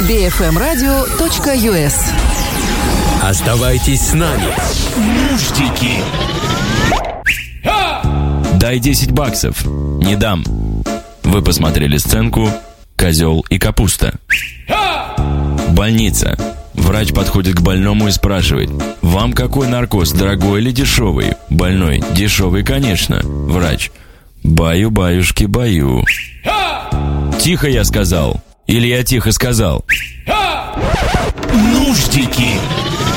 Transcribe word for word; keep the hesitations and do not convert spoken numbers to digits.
би эф эм радио точка ю эс. Оставайтесь с нами. Нуждики. Дай десять баксов. Не дам. Вы посмотрели сценку «Козел и капуста». Больница. Врач подходит к больному и спрашивает: «Вам какой наркоз, дорогой или дешевый?» Больной: «Дешевый, конечно». Врач: «Баю-баюшки, баю». «Тихо, я сказал». Или я тихо сказал? Нуждики.